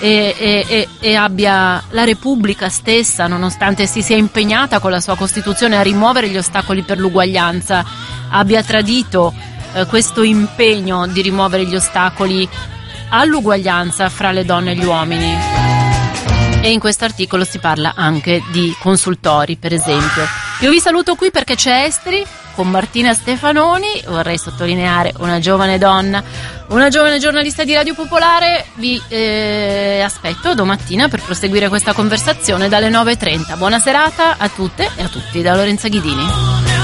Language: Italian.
e abbia la Repubblica stessa, nonostante si sia impegnata con la sua Costituzione a rimuovere gli ostacoli per l'uguaglianza, abbia tradito questo impegno di rimuovere gli ostacoli all'uguaglianza fra le donne e gli uomini. E in questo articolo si parla anche di consultori, per esempio. Io vi saluto qui perché c'è Esteri con Martina Stefanoni. Vorrei sottolineare una giovane donna, una giovane giornalista di Radio Popolare. Vi aspetto domattina per proseguire questa conversazione dalle 9:30. Buona serata a tutte e a tutti da Lorenza Ghidini.